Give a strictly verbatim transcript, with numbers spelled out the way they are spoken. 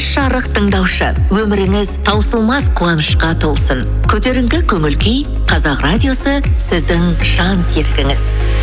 кеш жарық тыңдаушы, өміріңіз таусылмас қуанышқа толсын. Көтеріңкі көңіл күй, Қазақ радиосы сіздің жан серігіңіз.